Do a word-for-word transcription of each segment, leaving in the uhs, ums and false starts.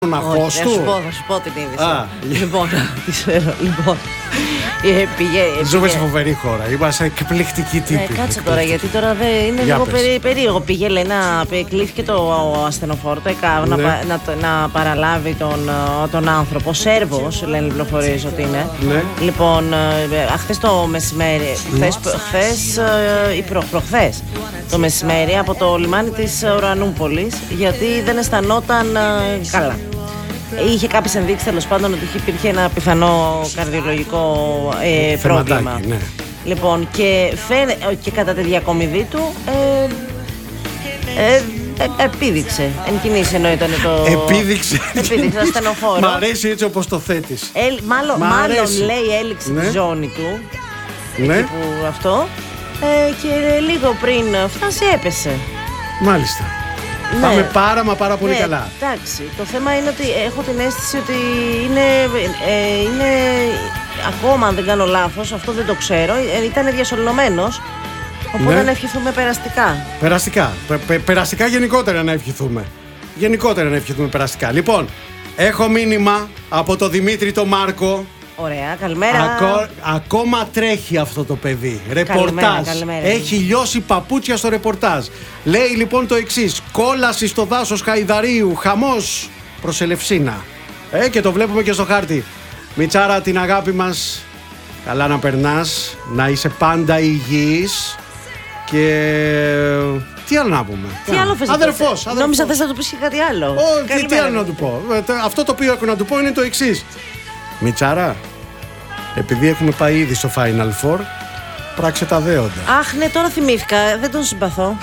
μοναχός του. Θα σου πω, θα σου πω την είδηση. Λοιπόν, λοιπόν. Ζούμε σε φοβερή χώρα. Είμαστε εκπληκτικοί τύποι. Ε, κάτσε τώρα, γιατί τώρα δεν είναι Για λίγο πες. περί, περίεργο. Πήγε, λέει, να κλείθηκε το ασθενοφόρο ναι. να, να, να παραλάβει τον, τον άνθρωπο. Σέρβος, λένε οι πληροφορίες ότι είναι. Ναι. Λοιπόν, χθες το μεσημέρι, χθες, χθες ή προ, προχθές το μεσημέρι από το λιμάνι της Ουρανούπολης, γιατί δεν αισθανόταν καλά. Είχε κάποιες ενδείξεις τέλος πάντων ότι υπήρχε ένα πιθανό καρδιολογικό ε, πρόβλημα. Ναι. Λοιπόν, και, φαίνε, και κατά τη διακομιδή του ε, ε, ε, επίδειξε. Εν κινήσει εννοείται το. Επίδειξε. Επίδειξε ασθενοφόρο. Μ' αρέσει έτσι όπως το θέτεις. Ε, μάλλον, μάλλον λέει έληξε ναι. τη ζώνη του. Ναι. Εκεί που αυτό. Ε, και λίγο πριν φτάσει έπεσε. Μάλιστα. Ναι. Πάμε πάρα μα πάρα πολύ ναι, καλά. Εντάξει, το θέμα είναι ότι έχω την αίσθηση ότι είναι, ε, είναι ακόμα, αν δεν κάνω λάθος, αυτό δεν το ξέρω, ε, ήταν διασωληνωμένος, οπότε ναι. να ευχηθούμε περαστικά. Περαστικά, πε, πε, περαστικά γενικότερα να ευχηθούμε. Γενικότερα να ευχηθούμε περαστικά. Λοιπόν, έχω μήνυμα από το Δημήτρη το Μάρκο. Ωραία, καλημέρα. Ακό, ακόμα τρέχει αυτό το παιδί. Ρεπορτάζ. Καλημέρα, καλημέρα. Έχει λιώσει παπούτσια στο ρεπορτάζ. Λέει λοιπόν το εξής: κόλαση στο δάσος Χαϊδαρίου, χαμός προς Ελευσίνα. Ε, και το βλέπουμε και στο χάρτη. Μιτσάρα, την αγάπη μας. Καλά να περνάς, να είσαι πάντα υγιής. Και τι άλλο να πούμε. Τι άλλο θες αδερφός, να αδερφός. Νόμιζα θες να του πεις και κάτι άλλο. Όχι, τι άλλο να του πω. Αυτό το οποίο έχω να του πω είναι το εξής. Μιτσάρα, επειδή έχουμε πάει ήδη στο Final Four, πράξε τα δέοντα. Αχ, ναι, τώρα θυμήθηκα. Δεν τον συμπαθώ.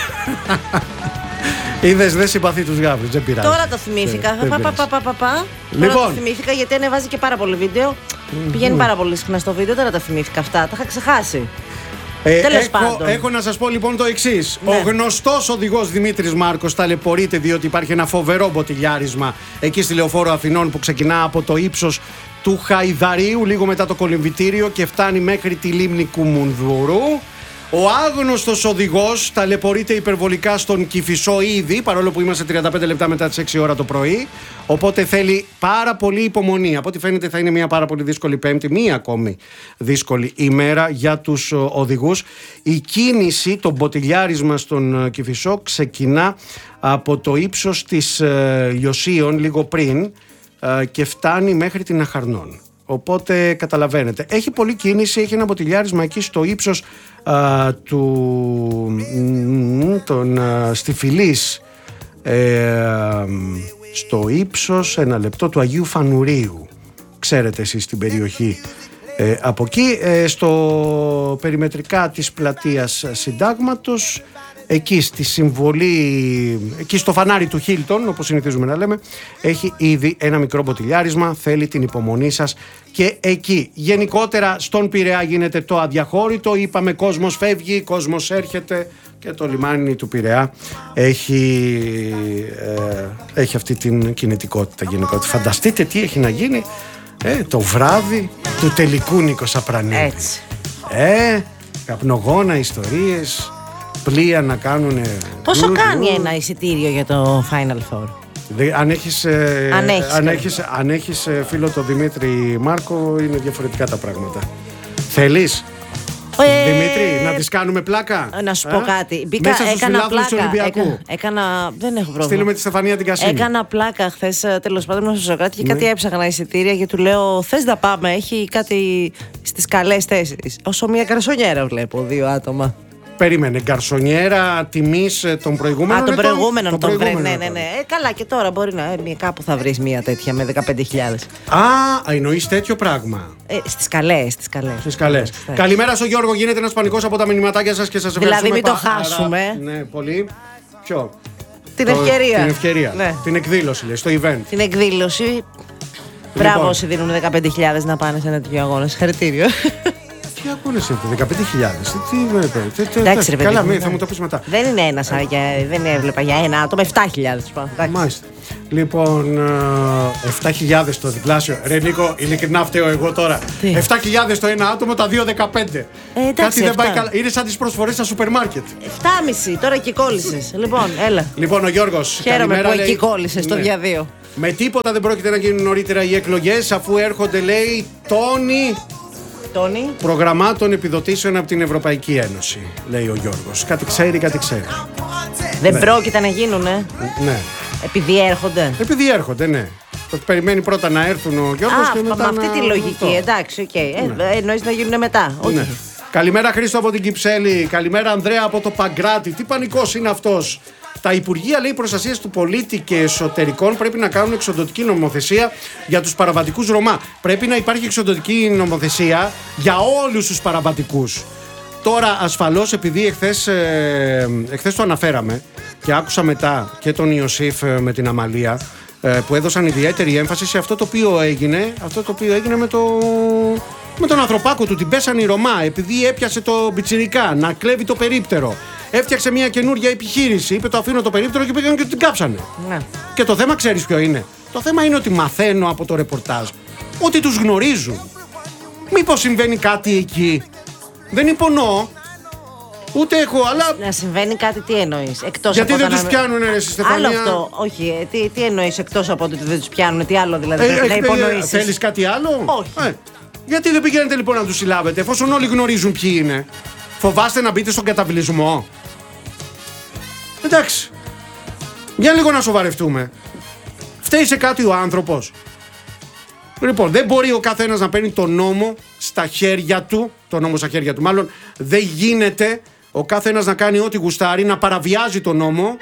Είδες, δεν συμπαθεί τους γάβρους, δεν πειράζει. Τώρα το θυμήθηκα. Δεν, πα, δεν πα, πα, πα, πα. Λοιπόν. Τώρα το θυμήθηκα γιατί ανεβάζει και πάρα πολύ βίντεο. Mm-hmm. Πηγαίνει πάρα πολύ συχνά στο βίντεο. Τώρα τα θυμήθηκα αυτά. Τα είχα ξεχάσει. Ε, Τέλος έχω, πάντων. έχω να σας πω λοιπόν το εξής. Ναι. Ο γνωστός οδηγός Δημήτρης Μάρκος ταλαιπωρείται διότι υπάρχει ένα φοβερό μποτιλιάρισμα εκεί στη Λεωφόρο Αθηνών που ξεκινά από το ύψος του Χαϊδαρίου λίγο μετά το κολυμβητήριο και φτάνει μέχρι τη λίμνη Κουμουνδούρου. Ο άγνωστος οδηγός ταλαιπωρείται υπερβολικά στον Κηφισό ήδη, παρόλο που είμαστε τριάντα πέντε λεπτά μετά τις έξι ώρα το πρωί. Οπότε θέλει πάρα πολύ υπομονή. Από ό,τι φαίνεται θα είναι μια πάρα πολύ δύσκολη Πέμπτη, μία ακόμη δύσκολη ημέρα για τους οδηγούς. Η κίνηση, το μποτιλιάρισμα στον Κηφισό ξεκινά από το ύψος της ε, Λιωσίων λίγο πριν ε, και φτάνει μέχρι την Αχαρνών. Οπότε καταλαβαίνετε, έχει πολλή κίνηση, έχει ένα μποτιλιάρισμα εκεί στο ύψος α, του τον, α, στη Φυλής, ε, στο ύψος, ένα λεπτό, του Αγίου Φανουρίου. Ξέρετε εσείς την περιοχή ε, από εκεί, ε, στο περιμετρικά της πλατείας Συντάγματος, εκεί στη συμβολή, εκεί στο φανάρι του Χίλτον, όπως συνηθίζουμε να λέμε, έχει ήδη ένα μικρό μποτιλιάρισμα, θέλει την υπομονή σας και εκεί. Γενικότερα στον Πειραιά γίνεται το αδιαχώρητο, είπαμε κόσμος φεύγει, κόσμος έρχεται και το λιμάνι του Πειραιά έχει, ε, έχει αυτή την κινητικότητα γενικότερα. Φανταστείτε τι έχει να γίνει ε, το βράδυ του τελικού Νίκο Σαπρανίδη. Έτσι. Ε, καπνογόνα, ιστορίες, πλοία να κάνουν. Πόσο κάνει ένα εισιτήριο για το Final Four? Δε, αν έχεις, ε, αν έχεις, αν έχεις, αν έχεις ε, φίλο το Δημήτρη Μάρκο, είναι διαφορετικά τα πράγματα. Θέλεις ε, Δημήτρη να τις κάνουμε πλάκα? Να σου πω ε? κάτι. Μπήκα, Μέσα στους έκανα φιλάθλους του πλάκα. Ολυμπιακού. Έκανα, έκανα, δεν έχω πρόβλημα. Στείλουμε τη Στεφανία την Κασίνη. Έκανα πλάκα χθες τέλος πάντων στο Σοκράτη και ναι. κάτι έψαχνα εισιτήρια και του λέω θες να πάμε, έχει κάτι στις καλές θέσεις. Όσο μια καρσονιέρα βλέπω, δύο άτομα. Περίμενε, γκαρσονιέρα τιμής των προηγούμενων. Α, των ετών, προηγούμενων των τον βρε, προηγούμενων ναι, ναι, ναι. ετών. Ε, καλά και τώρα μπορεί να, ε, κάπου θα βρεις μια τέτοια με δεκαπέντε χιλιάδες. Α, εννοείς τέτοιο πράγμα. Ε, στις καλές, στις καλές. Στις καλές. Καλημέρα στο Γιώργο, γίνεται ένας πανικός από τα μηνυματάκια σας και σας ευχαριστούμε. Δηλαδή μην το πάρα, χάσουμε. Ναι, πολύ. Ποιο? Την το, ευκαιρία. Την ευκαιρία. Ναι. Την εκδήλωση, λέει, στο event. Την εκδήλωση. Λοιπόν. Μπράβο όσοι δίνουν δεκαπέντε χιλιάδες να πάνε σε ένα τέτοιο αγώνα. Συγχαρητήριο. Τι αγώνες είναι αυτό, δεκαπέντε χιλιάδες. Τι, Εντάξει, ρε παιδί. Καλά, θα μου το πεις μετά. Δεν είναι ένα, δεν έβλεπα για ένα άτομο, επτά χιλιάδες. Μάλιστα. Λοιπόν, επτά χιλιάδες το διπλάσιο. Ρε Νίκο, ειλικρινά φταίω εγώ τώρα. επτά χιλιάδες το ένα άτομο, τα δύο δεκαπέντε. Ε, Κάτι δεν πάει καλά. Είναι σαν τις προσφορές στα σούπερ μάρκετ. επτά και μισό, τώρα εκεί κόλλησες. Λοιπόν, έλα. Λοιπόν, ο Γιώργος. Χαίρομαι που εκεί κόλλησες στο διαδίω. Με τίποτα δεν πρόκειται να γίνουν νωρίτερα οι εκλογές, αφού έρχονται, λέει, τόνοι Τόνι. προγραμμάτων επιδοτήσεων από την Ευρωπαϊκή Ένωση, λέει ο Γιώργος. Κάτι ξέρει, κάτι ξέρει. Δεν ναι. πρόκειται να γίνουνε. Ναι. Επειδή έρχονται. Επειδή έρχονται, ναι. Περιμένει πρώτα να έρθουν ο Γιώργος Α, και μετά. Με αυτή να... τη λογική, αυτό. εντάξει, οκ. Okay. Ναι. Ε, εννοείς να γίνουν μετά. Okay. Ναι. Καλημέρα Χρήστο από την Κυψέλη. Καλημέρα Ανδρέα από το Παγκράτη. Τι πανικός είναι αυτός. Τα Υπουργεία, λέει, Προστασίας του Πολίτη και Εσωτερικών πρέπει να κάνουν εξοντωτική νομοθεσία για τους παραβατικούς Ρωμά. Πρέπει να υπάρχει εξοντωτική νομοθεσία για όλους τους παραβατικούς. Τώρα, ασφαλώς, επειδή εχθές, ε, εχθές το αναφέραμε και άκουσα μετά και τον Ιωσήφ ε, με την Αμαλία, ε, που έδωσαν ιδιαίτερη έμφαση σε αυτό το οποίο έγινε, αυτό το οποίο έγινε με, το, με τον ανθρωπάκο του. Την πέσανε οι Ρωμά επειδή έπιασε το πιτσιρικά να κλέβει το περίπτερο. Έφτιαξε μια καινούργια επιχείρηση, είπε το αφήνω το περίπτερο και πήγαν και την κάψανε. Ναι. Και το θέμα ξέρεις ποιο είναι. Το θέμα είναι ότι μαθαίνω από το ρεπορτάζ ότι τους γνωρίζουν. Μήπως συμβαίνει κάτι εκεί. Δεν υπονοώ. Ούτε έχω, αλλά. Να συμβαίνει κάτι, τι εννοείς. Εκτός γιατί από δεν να... τους πιάνουν, ρε Στεφανία. Άλλο αυτό. Όχι, ε, τι, τι εννοείς εκτός από ότι δεν τους πιάνουν, τι άλλο δηλαδή. Ε, να ε, υπονοήσεις. Θέλεις κάτι άλλο. Όχι. Ε, γιατί δεν πηγαίνετε λοιπόν να τους συλλάβετε, εφόσον όλοι γνωρίζουν ποιοι είναι. Φοβάστε να μπείτε στον καταβλισμό. Εντάξει. Για λίγο να σοβαρευτούμε. Φταίει σε κάτι ο άνθρωπος. Λοιπόν, δεν μπορεί ο καθένας να παίρνει τον νόμο στα χέρια του. Το νόμο στα χέρια του, μάλλον δεν γίνεται ο καθένας να κάνει ό,τι γουστάρει, να παραβιάζει τον νόμο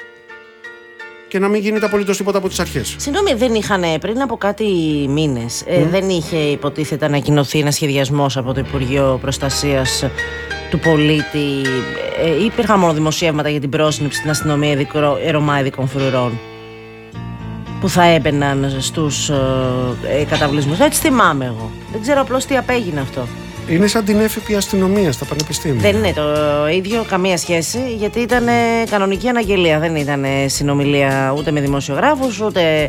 και να μην γίνεται απολύτως τίποτα από τις αρχές. Συγγνώμη, δεν είχαν πριν από κάτι μήνες, mm. ε, δεν είχε υποτίθεται ανακοινωθεί ένα σχεδιασμός από το Υπουργείο Προστασίας του Πολίτη, ε, υπήρχαν μόνο δημοσιεύματα για την πρόσληψη στην αστυνομία Ρωμά ειδικών φρουρών που θα έμπαιναν στους ε, ε, καταβλισμούς. Έτσι θυμάμαι εγώ. Δεν ξέρω απλώς τι απέγινε αυτό. Είναι σαν την έφυπη αστυνομία στα πανεπιστήμια. Δεν είναι το ίδιο, καμία σχέση, γιατί ήταν κανονική αναγγελία. Δεν ήταν συνομιλία ούτε με δημοσιογράφους, ούτε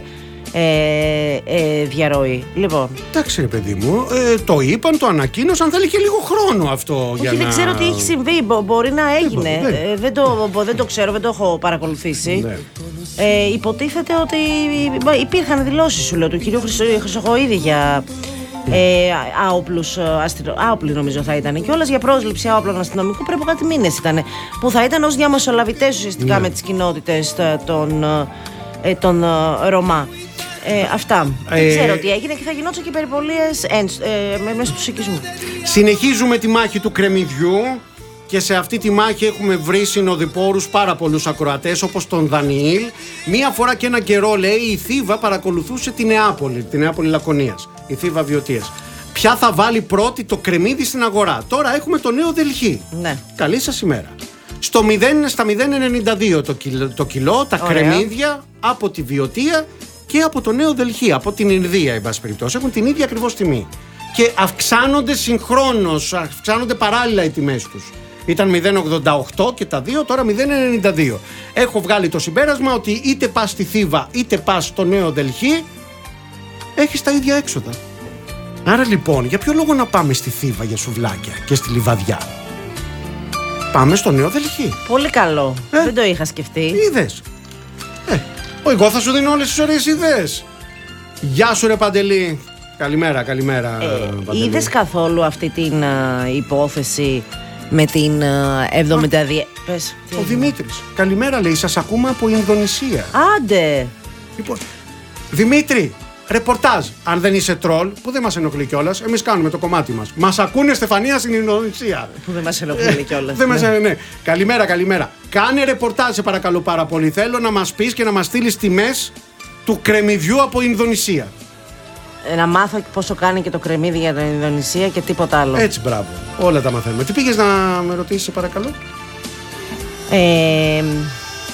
ε, ε, διαρροή. Λοιπόν. Εντάξει, ρε παιδί μου, ε, το είπαν, το ανακοίνωσαν. Θέλει και λίγο χρόνο αυτό. Όχι, για δεν να... ξέρω τι έχει συμβεί. Μπο, μπορεί να έγινε. Δεν, ε, δεν, το, δεν το ξέρω, δεν το έχω παρακολουθήσει. Ναι. Ε, υποτίθεται ότι υπήρχαν δηλώσεις, σου λέω, του κυρίου Χρυσοχοΐδη για. Ε, άοπλους, αστυνο... άοπλοι νομίζω θα ήταν κιόλας για πρόσληψη άοπλων αστυνομικού. Πρέπει κάτι μήνες ήταν. Που θα ήταν ως διαμεσολαβητές ουσιαστικά ναι. με τις κοινότητες των, ε, των ε, Ρωμά. Ε, αυτά. Ε, Δεν ξέρω τι έγινε και θα γινόταν και περιπολίες ε, ε, μέσω του οικισμού. Συνεχίζουμε τη μάχη του κρεμμυδιού. Και σε αυτή τη μάχη έχουμε βρει συνοδοιπόρους πάρα πολλούς ακροατές, όπως τον Δανιήλ. Μία φορά και ένα καιρό, λέει, η Θήβα παρακολουθούσε τη Νεάπολη, τη Νεάπολη Λακωνίας, η Θήβα Βιωτίας. Ποια θα βάλει πρώτη το κρεμμύδι στην αγορά. Τώρα έχουμε το Νέο Δελχή. Ναι. Καλή σας ημέρα. Στο μηδέν, στα μηδέν κόμμα ενενήντα δύο το κιλό, το κιλό τα Ωραία. κρεμμύδια από τη Βιωτία και από το Νέο Δελχή, από την Ινδία, εν πάση περιπτώσει. Έχουν την ίδια ακριβώς τιμή. Και αυξάνονται συγχρόνως, αυξάνονται παράλληλα οι τιμές τους. Ήταν μηδέν κόμμα ογδόντα οκτώ και τα δύο, τώρα μηδέν κόμμα ενενήντα δύο. Έχω βγάλει το συμπέρασμα ότι είτε πας στη Θήβα είτε πας στο Νέο Δελχή, έχεις τα ίδια έξοδα. Άρα λοιπόν, για ποιο λόγο να πάμε στη Θήβα για σουβλάκια και στη Λιβαδιά. Πάμε στο Νέο Δελχή. Πολύ καλό. Ε? Δεν το είχα σκεφτεί. Είδες. Ε, εγώ θα σου δίνω όλες τις ωραίες ιδέες. Γεια σου ρε Παντελή. Καλημέρα, καλημέρα. Ε, είδες καθόλου αυτή την uh, υπόθεση με την uh, εβδομήντα δύο. Πες, ο Δημήτρης. Καλημέρα, λέει. Σας ακούμε από Ινδονησία. Άντε. Λοιπόν, Δημήτρη, ρεπορτάζ. Αν δεν είσαι τρόλ, που δεν μας ενοχλεί κιόλας, εμείς κάνουμε το κομμάτι μας. Μας ακούνε, Στεφανία, στην Ινδονησία. Που δεν μας ενοχλεί κιόλας. Δεν μας, ναι. Καλημέρα, καλημέρα. Κάνε ρεπορτάζ, σε παρακαλώ πάρα πολύ. Θέλω να μας πεις και να μας στείλεις τιμές του κρεμμυδιού από Ινδονησία. Να μάθω πόσο κάνει και το κρεμμύδι για την Ινδονησία και τίποτα άλλο. Έτσι, μπράβο. Όλα τα μαθαίνουμε. Τι πήγες να με ρωτήσεις, σε παρακαλώ. Ε,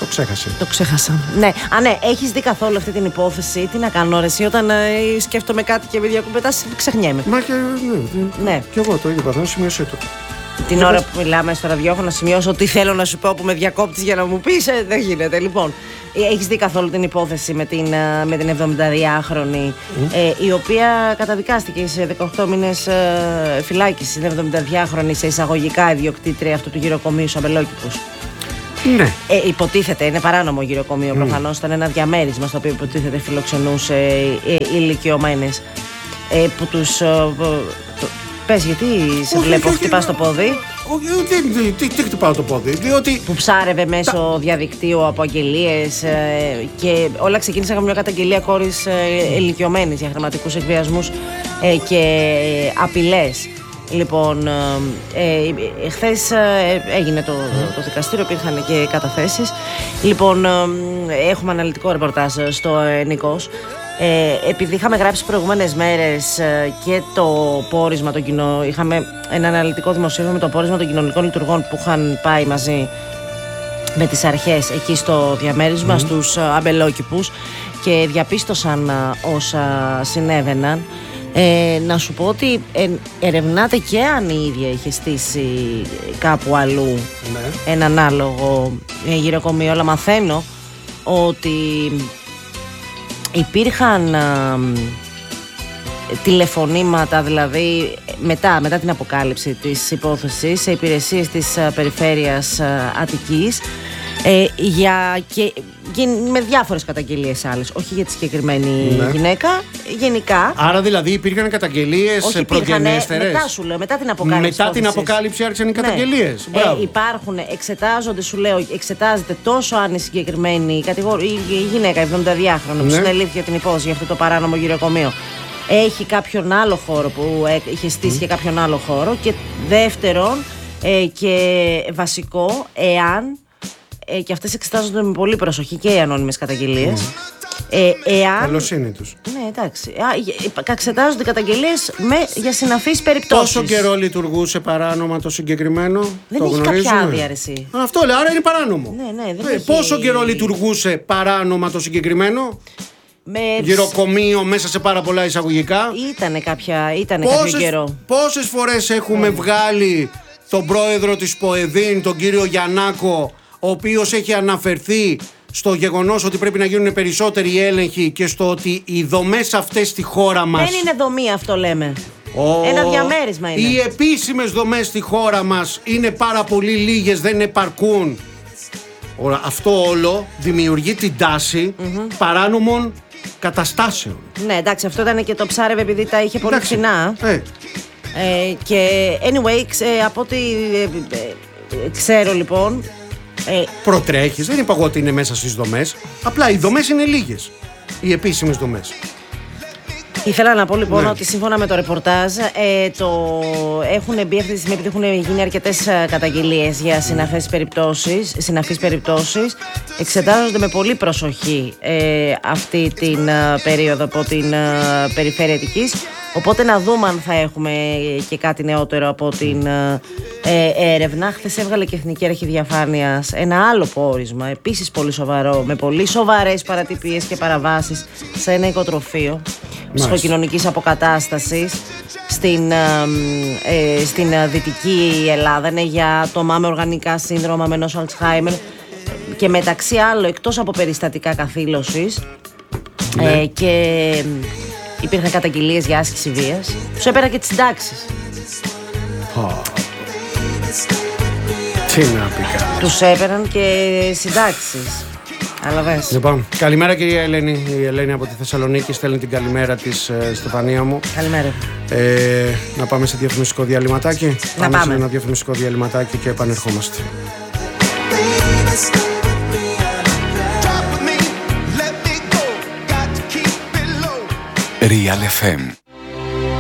Το ξέχασε. Το ξέχασα. Ναι. Α, ναι, έχεις δει καθόλου αυτή την υπόθεση? Τι να κάνω, ρε, εσύ, όταν ε, σκέφτομαι κάτι και με διακοπετάς, ξεχνιέμαι. Μα και. Ναι, ναι. Κι εγώ το ίδιο παθαίνω, σημειώσαι το. Την για ώρα πες... που μιλάμε στο ραδιόφωνο, να σημειώσω τι θέλω να σου πω που με διακόπτεις για να μου πεις. Ε, δεν γίνεται. Λοιπόν, έχεις δει καθόλου την υπόθεση με την, με την εβδομηνταδυάχρονη, mm. ε, η οποία καταδικάστηκε σε δεκαοκτώ μήνες ε, φυλάκιση, την εβδομηνταδυάχρονη, σε εισαγωγικά ιδιοκτήτρια αυτού του γυροκομείου Αμπελόκηπους. Ναι. Ε, υποτίθεται, είναι παράνομο γυροκομείο. Mm. Προφανώς ήταν ένα διαμέρισμα στο οποίο υποτίθεται φιλοξενούσε ε, ε, ηλικιωμένες ε, που τους. Ε, το, πες, γιατί σε όχι, βλέπω, όχι, χτυπάς το πόδι. Όχι, τι, τι χτυπάω το πόδι, διότι. Που ψάρευε μέσω τα... διαδικτύου από αγγελίες ε, και όλα ξεκίνησαν με μια καταγγελία κόρης ε, ηλικιωμένης για χρηματικούς εκβιασμούς ε, και ε, απειλές. Λοιπόν, ε, ε, χθες ε, έγινε το, το δικαστήριο, υπήρχαν και καταθέσεις. Λοιπόν, ε, έχουμε αναλυτικό ρεπορτάζ στο ε, Νίκος. Ε, επειδή είχαμε γράψει προηγούμενες μέρες ε, και το πόρισμα των κοινωνικών, είχαμε ένα αναλυτικό δημοσίευμα με το πόρισμα των κοινωνικών λειτουργών που είχαν πάει μαζί με τις αρχές εκεί στο διαμέρισμα, mm. στους ε, αμπελόκηπους, και διαπίστωσαν ε, όσα συνέβαιναν. Ε, να σου πω ότι ε, ερευνάται και αν η ίδια είχε στήσει κάπου αλλού ναι. έναν άλογο ε, γυροκομείο, αλλά μαθαίνω ότι υπήρχαν α, τηλεφωνήματα, δηλαδή μετά, μετά την αποκάλυψη της υπόθεσης, σε υπηρεσίες της α, περιφέρειας α, Αττικής ε, για, και, και με διάφορες καταγγελίες άλλες, όχι για τη συγκεκριμένη ναι. γυναίκα, γενικά. Άρα δηλαδή υπήρχαν καταγγελίες προγενέστερες. Μετά σου λέω, μετά την αποκάλυψη. Μετά την αποκάλυψη άρχισαν οι καταγγελίες. Ναι. Ε, υπάρχουν, εξετάζονται, σου λέω, εξετάζεται τόσο αν η συγκεκριμένη κατηγορία, η γυναίκα εβδομηνταδυάχρονη ναι. που συνελήφθηκε για την υπόθεση για αυτό το παράνομο γυροκομείο, έχει κάποιον άλλο χώρο που είχε στήσει mm. και κάποιον άλλο χώρο. Και δεύτερον, ε, και βασικό, εάν. Ε, και αυτές εξετάζονται με πολύ προσοχή και οι ανώνυμες καταγγελίες. Mm. Ε, εάν... Καλοσύνη τους. Ναι, εντάξει. Εξετάζονται οι καταγγελίες με, για συναφείς περιπτώσεις. Πόσο καιρό λειτουργούσε παράνομα το συγκεκριμένο? Δεν το έχει γνωρίζουμε. κάποια άδεια, αρεσί. Αυτό λέει, άρα είναι παράνομο. Ναι, ναι, δεν ε, έχει... Πόσο καιρό λειτουργούσε παράνομα το συγκεκριμένο? Με... γυροκομείο μέσα σε πάρα πολλά εισαγωγικά. Ήτανε, κάποια, ήτανε πόσες, κάποιο καιρό. Πόσες φορές έχουμε mm. βγάλει τον πρόεδρο της ΠΟΕΔΗΝ, τον κύριο Γιαννάκο, ο οποίος έχει αναφερθεί στο γεγονός ότι πρέπει να γίνουν περισσότεροι έλεγχοι και στο ότι οι δομές αυτές στη χώρα μας... Δεν είναι δομή αυτό, λέμε. Oh, ένα διαμέρισμα είναι. Οι επίσημες δομές στη χώρα μας είναι πάρα πολύ λίγες, δεν επαρκούν. Ωρα, αυτό όλο δημιουργεί την τάση mm-hmm. παράνομων καταστάσεων. Ναι, εντάξει, αυτό ήταν και το ψάρευε επειδή τα είχε πολύ φθηνά. Ε. Ε, και anyway, ξε, από ό,τι ε, ε, ξέρω λοιπόν... Ε, προτρέχεις, δεν είπα εγώ ότι είναι μέσα στις δομές. Απλά οι δομές είναι λίγες. Οι επίσημες δομές. Ήθελα να πω λοιπόν ναι. ότι σύμφωνα με το ρεπορτάζ ε, το έχουν μπει αυτή τη στιγμή, επειδή έχουν γίνει αρκετές καταγγελίες για συναφείς περιπτώσεις, συναφείς περιπτώσεις, εξετάζονται με πολύ προσοχή ε, αυτή την ε, περίοδο από την ε, περιφέρεια Αττικής. Οπότε να δούμε αν θα έχουμε και κάτι νεότερο από την ε, έρευνα. Χθες έβγαλε και η Εθνική Αρχή Διαφάνειας ένα άλλο πόρισμα, επίσης πολύ σοβαρό, με πολύ σοβαρές παρατυπίες και παραβάσεις σε ένα οικοτροφείο ψυχοκοινωνικής αποκατάστασης στην, ε, στην Δυτική Ελλάδα. Είναι για άτομα με οργανικά σύνδρομα, με νόσο Αλτσχάιμερ και μεταξύ άλλων, εκτός από περιστατικά καθήλωσης ναι. ε, και υπήρχαν καταγγελίες για άσκηση βίας. Τους έπαιρνα και τις συντάξεις. Oh. Τι να πει κανείς. Τους έπαιρναν και συντάξεις. Αλλά δες. Λοιπόν, καλημέρα κυρία Ελένη. Η Ελένη από τη Θεσσαλονίκη στέλνει την καλημέρα της ε, Στεφανία μου. Καλημέρα. Ε, να πάμε σε διαφημιστικό διαλυματάκι. Να πάμε, πάμε σε ένα διαφημιστικό διαλυματάκι και επανερχόμαστε. Real εφ εμ